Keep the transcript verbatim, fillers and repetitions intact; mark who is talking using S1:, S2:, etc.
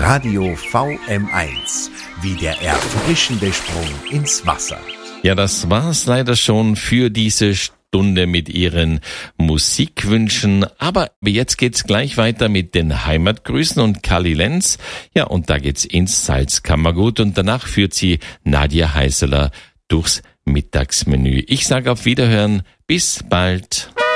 S1: Radio V M eins, wie der erfrischende Sprung ins Wasser.
S2: Ja, das war's leider schon für diese Stunde mit Ihren Musikwünschen. Aber jetzt geht's gleich weiter mit den Heimatgrüßen und Kali Lenz. Ja, und da geht's ins Salzkammergut und danach führt sie Nadja Heißeler durchs Mittagsmenü. Ich sage auf Wiederhören. Bis bald.